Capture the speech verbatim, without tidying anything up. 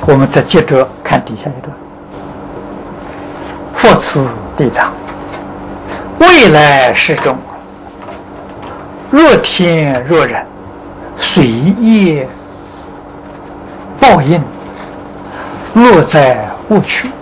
我们再接着看底下一段：佛此地藏，未来世中，若天若人，随业报应，落在无趣。